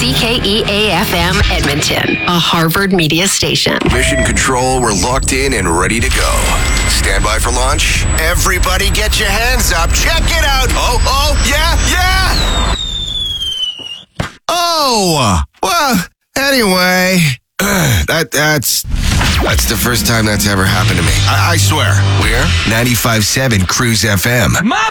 CKEA-FM Edmonton, a Harvard media station. Mission Control, we're locked in and ready to go. Stand by for launch. Everybody get your hands up. Check it out. Oh, yeah. Oh, well, anyway, that's the first time that's ever happened to me. I swear. We're 95.7 Cruise FM. My